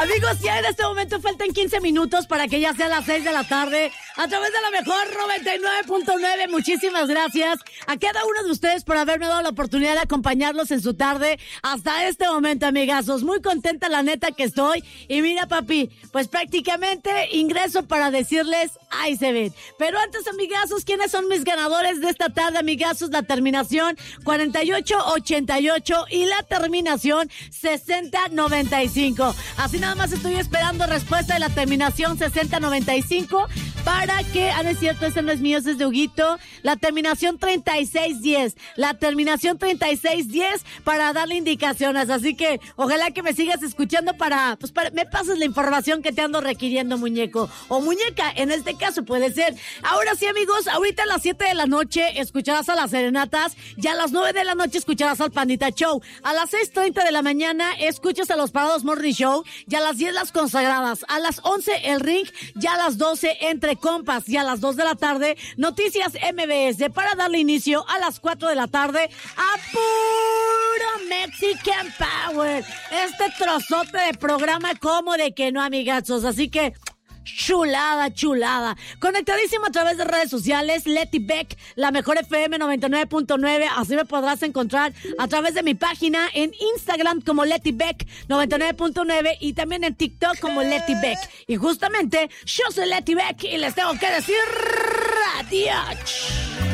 Amigos, ya en este momento faltan 15 minutos para que ya sea las 6 de la tarde. A través de la mejor 99.9, muchísimas gracias a cada uno de ustedes por haberme dado la oportunidad de acompañarlos en su tarde hasta este momento, amigazos. Muy contenta, la neta, que estoy. Y mira, papi, pues prácticamente ingreso para decirles, ahí se ven. Pero antes, amigazos, ¿quiénes son mis ganadores de esta tarde, amigazos? La terminación 4888 y la terminación 6095. Así nada más estoy esperando respuesta de la terminación 6095 para que, no es cierto, ese no es mío, ese es de Huguito. La terminación 3610, la terminación 3610 para darle indicaciones. Así que ojalá que me sigas escuchando para me pases la información que te ando requiriendo, muñeco. O muñeca, en este caso puede ser. Ahora sí, amigos, ahorita a las 7 de la noche escucharás a las serenatas. Ya a las 9 de la noche escucharás al Pandita Show. A las 6:30 de la mañana escuchas a los Parados Morning Show. Ya a las 10 las consagradas. A las 11 el ring. Ya a las 12 entre compas. Y a las 2 de la tarde Noticias MBS para darle inicio a las 4 de la tarde a puro Mexican Power. Este trozote de programa, como de que no, amigazos. Así que chulada, chulada. Conectadísimo a través de redes sociales, Leti Beck, la mejor FM 99.9. Así me podrás encontrar a través de mi página en Instagram como Leti Beck 99.9 y también en TikTok como Leti Beck. Y justamente yo soy Leti Beck y les tengo que decir adiós.